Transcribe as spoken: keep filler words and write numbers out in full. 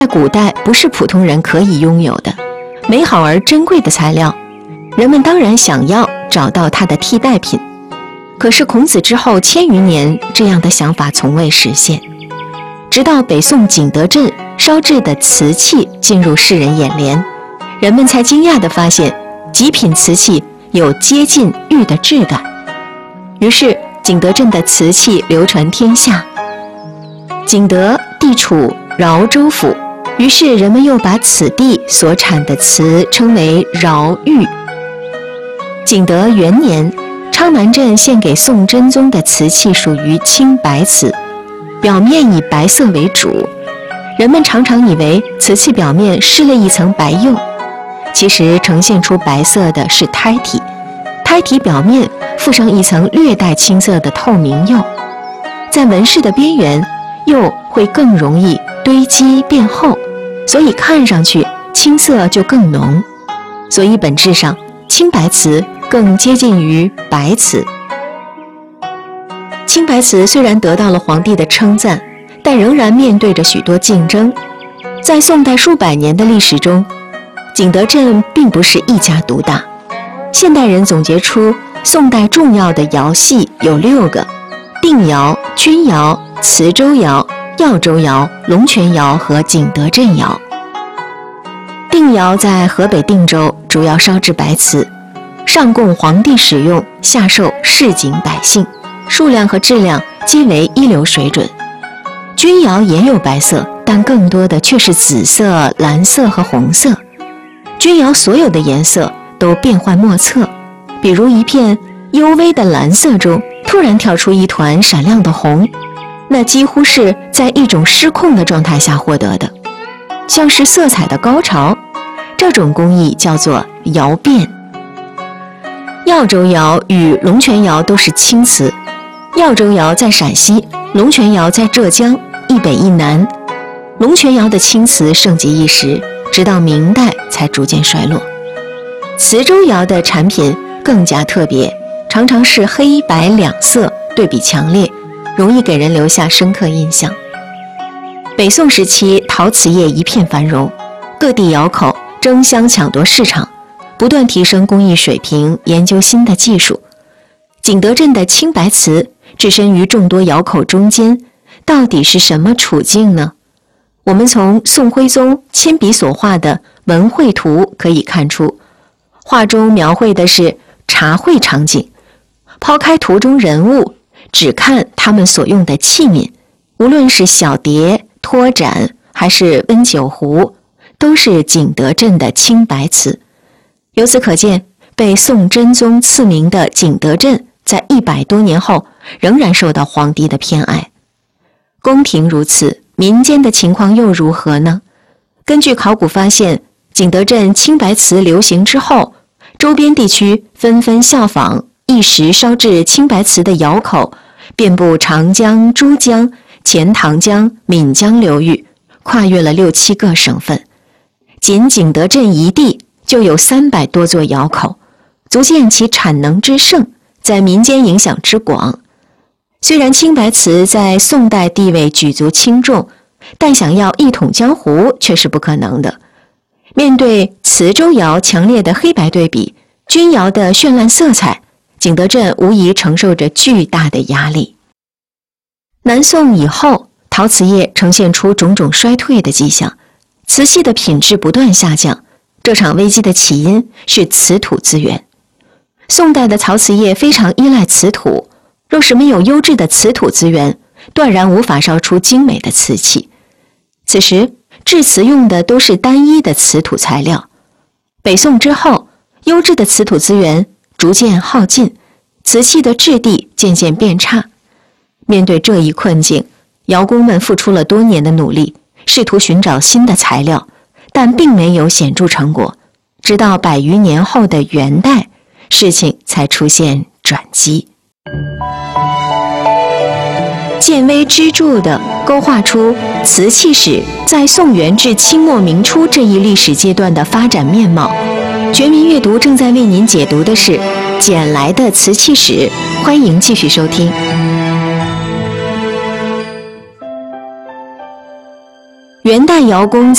在古代不是普通人可以拥有的，美好而珍贵的材料，人们当然想要找到它的替代品。可是孔子之后千余年，这样的想法从未实现。直到北宋景德镇烧制的瓷器进入世人眼帘，人们才惊讶地发现极品瓷器有接近玉的质感。于是景德镇的瓷器流传天下。景德地处饶州府，于是人们又把此地所产的瓷称为饶玉。景德元年，昌南镇献给宋真宗的瓷器属于青白瓷，表面以白色为主。人们常常以为瓷器表面施了一层白釉，其实呈现出白色的是胎体，胎体表面附上一层略带青色的透明釉，在纹饰的边缘，釉会更容易堆积变厚，所以看上去青色就更浓。所以本质上，青白瓷更接近于白瓷。青白瓷虽然得到了皇帝的称赞，但仍然面对着许多竞争。在宋代数百年的历史中，景德镇并不是一家独大。现代人总结出宋代重要的窑系有六个：定窑、钧窑、磁州窑、耀州窑、龙泉窑和景德镇窑。定窑在河北定州，主要烧制白瓷，上供皇帝使用，下售市井百姓，数量和质量皆为一流水准。钧窑也有白色，但更多的却是紫色、蓝色和红色。钧窑所有的颜色都变幻莫测，比如一片幽微的蓝色中突然跳出一团闪亮的红，那几乎是在一种失控的状态下获得的，像是色彩的高潮。这种工艺叫做窑变。耀州窑与龙泉窑都是青瓷，耀州窑在陕西，龙泉窑在浙江，一北一南。龙泉窑的青瓷盛极一时，直到明代才逐渐衰落。磁州窑的产品更加特别，常常是黑白两色对比强烈，容易给人留下深刻印象。北宋时期，陶瓷业一片繁荣，各地窑口争相抢夺市场，不断提升工艺水平，研究新的技术。景德镇的青白瓷置身于众多窑口中间，到底是什么处境呢？我们从宋徽宗亲笔所画的文会图可以看出，画中描绘的是茶会场景，抛开图中人物，只看他们所用的器皿，无论是小碟、托盏还是温酒壶，都是景德镇的青白瓷。由此可见，被宋真宗赐名的景德镇在一百多年后仍然受到皇帝的偏爱。宫廷如此，民间的情况又如何呢？根据考古发现，景德镇青白瓷流行之后，周边地区纷纷效仿，一时烧制青白瓷的窑口遍布长江、珠江、钱塘江、岷江流域，跨越了六七个省份。仅景德镇一地就有三百多座窑口，足见其产能之盛，在民间影响之广。虽然青白瓷在宋代地位举足轻重，但想要一统江湖却是不可能的。面对磁州窑强烈的黑白对比，钧窑的绚烂色彩，景德镇无疑承受着巨大的压力。南宋以后，陶瓷业呈现出种种衰退的迹象，瓷器的品质不断下降。这场危机的起因是瓷土资源。宋代的陶瓷业非常依赖瓷土，若是没有优质的瓷土资源，断然无法烧出精美的瓷器。此时制瓷用的都是单一的瓷土材料。北宋之后，优质的瓷土资源逐渐耗尽，瓷器的质地渐渐变差。面对这一困境，窑工们付出了多年的努力，试图寻找新的材料，但并没有显著成果。直到百余年后的元代，事情才出现转机。见微知著地勾画出瓷器史在宋元至清末明初这一历史阶段的发展面貌。全民阅读正在为您解读的是简来的瓷器史，欢迎继续收听。 元代窑工